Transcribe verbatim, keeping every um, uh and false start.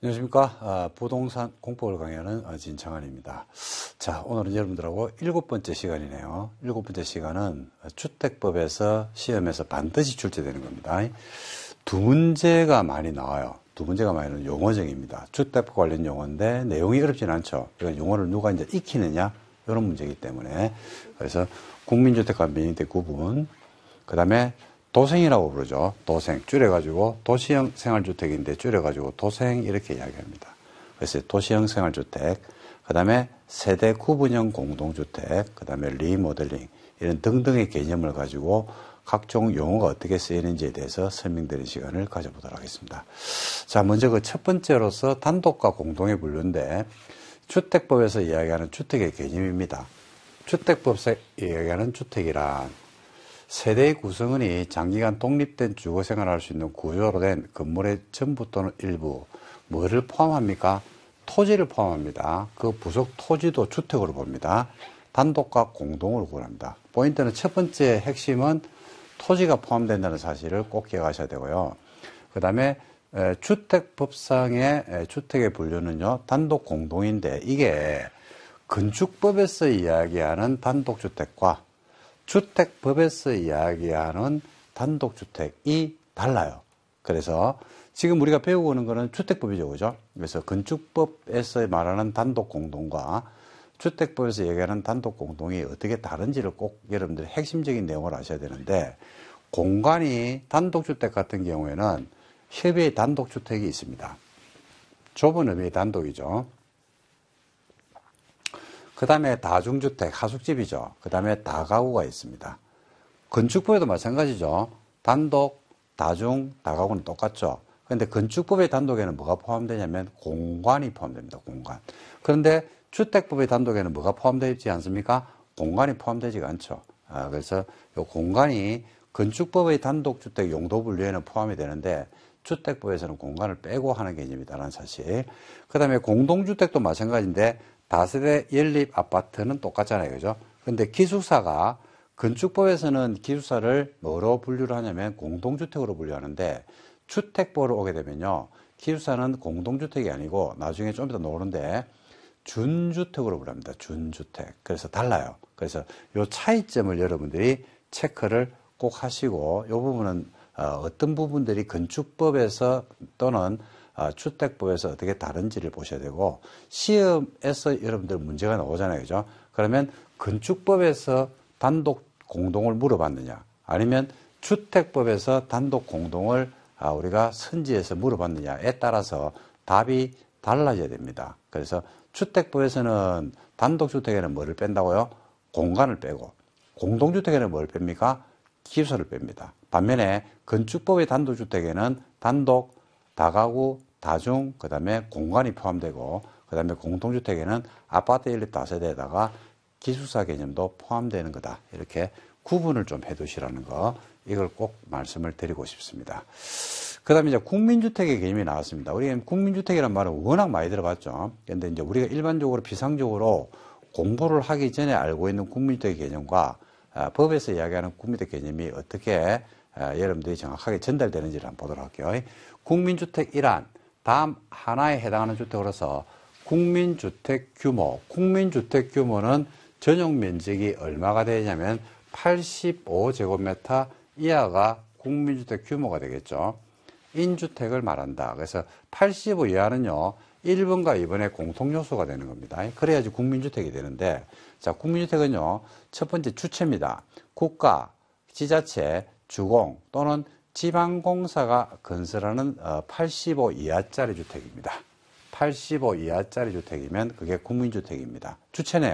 안녕하십니까. 아, 부동산 공법을 강의하는 진창환입니다. 자, 오늘은 여러분들하고 일곱 번째 시간이네요. 일곱 번째 시간은 주택법에서 시험에서 반드시 출제되는 겁니다. 두 문제가 많이 나와요. 두 문제가 많이 나오는 용어정입니다. 주택법 관련 용어인데 내용이 어렵진 않죠. 이건 용어를 누가 이제 익히느냐 이런 문제이기 때문에. 그래서 국민주택과 민주주택 구분, 그 다음에 도생이라고 부르죠. 도생. 줄여가지고 도시형 생활주택인데 줄여가지고 도생 이렇게 이야기합니다. 그래서 도시형 생활주택, 그 다음에 세대 구분형 공동주택, 그 다음에 리모델링 이런 등등의 개념을 가지고 각종 용어가 어떻게 쓰이는지에 대해서 설명드리는 시간을 가져보도록 하겠습니다. 자, 먼저 그 첫 번째로서 단독과 공동의 분류인데 주택법에서 이야기하는 주택의 개념입니다. 주택법에서 이야기하는 주택이란 세대의 구성원이 장기간 독립된 주거 생활을 할 수 있는 구조로 된 건물의 전부 또는 일부, 뭐를 포함합니까? 토지를 포함합니다. 그 부속 토지도 주택으로 봅니다. 단독과 공동으로 구분합니다. 포인트는 첫 번째 핵심은 토지가 포함된다는 사실을 꼭 기억하셔야 되고요. 그 다음에 주택법상의 주택의 분류는요, 단독 공동인데 이게 건축법에서 이야기하는 단독주택과 주택법에서 이야기하는 단독주택이 달라요. 그래서 지금 우리가 배우고 오는 거는 주택법이죠. 그죠? 그래서 건축법에서 말하는 단독공동과 주택법에서 얘기하는 단독공동이 어떻게 다른지를 꼭 여러분들이 핵심적인 내용을 아셔야 되는데, 공간이 단독주택 같은 경우에는 협의의 단독주택이 있습니다. 좁은 의미의 단독이죠. 그 다음에 다중주택, 하숙집이죠. 그 다음에 다가구가 있습니다. 건축법에도 마찬가지죠. 단독, 다중, 다가구는 똑같죠. 그런데 건축법의 단독에는 뭐가 포함되냐면 공간이 포함됩니다. 공간. 그런데 주택법의 단독에는 뭐가 포함되어 있지 않습니까? 공간이 포함되지가 않죠. 아, 그래서 이 공간이 건축법의 단독주택 용도 분류에는 포함이 되는데 주택법에서는 공간을 빼고 하는 개념이다라는 사실. 그 다음에 공동주택도 마찬가지인데 다세대 연립 아파트는 똑같잖아요. 그죠? 근데 기숙사가 건축법에서는 기숙사를 뭐로 분류를 하냐면 공동주택으로 분류하는데 주택법으로 오게 되면요. 기숙사는 공동주택이 아니고 나중에 좀 이따 나오는데 준주택으로 분류합니다. 준주택. 그래서 달라요. 그래서 이 차이점을 여러분들이 체크를 꼭 하시고 이 부분은 어떤 부분들이 건축법에서 또는 아, 주택법에서 어떻게 다른지를 보셔야 되고, 시험에서 여러분들 문제가 나오잖아요. 그죠? 그러면 건축법에서 단독 공동을 물어봤느냐, 아니면 주택법에서 단독 공동을 아, 우리가 선지에서 물어봤느냐에 따라서 답이 달라져야 됩니다. 그래서 주택법에서는 단독주택에는 뭐를 뺀다고요? 공간을 빼고, 공동주택에는 뭘 뺍니까? 기숙사를 뺍니다. 반면에 건축법의 단독주택에는 단독, 다가구, 다중, 그 다음에 공간이 포함되고, 그 다음에 공동주택에는 아파트 연립 다세대에다가 기숙사 개념도 포함되는 거다. 이렇게 구분을 좀 해두시라는 거, 이걸 꼭 말씀을 드리고 싶습니다. 그 다음에 이제 국민주택의 개념이 나왔습니다. 우리가 국민주택이라는 말은 워낙 많이 들어봤죠. 그런데 이제 우리가 일반적으로 비상적으로 공부를 하기 전에 알고 있는 국민주택의 개념과 아, 법에서 이야기하는 국민주택 개념이 어떻게 아, 여러분들이 정확하게 전달되는지를 한번 보도록 할게요. 국민주택이란 다음 하나에 해당하는 주택으로서 국민주택 규모, 국민주택 규모는 전용 면적이 얼마가 되냐면 팔십오 제곱미터 이하가 국민주택 규모가 되겠죠. 인주택을 말한다. 그래서 팔십오 이하는요, 일 번과 이 번의 공통요소가 되는 겁니다. 그래야지 국민주택이 되는데, 자, 국민주택은요, 첫 번째 주체입니다. 국가, 지자체, 주공 또는 지방공사가 건설하는 팔십오 이하짜리 주택입니다. 팔십오 이하짜리 주택이면 그게 국민주택입니다. 주체네요.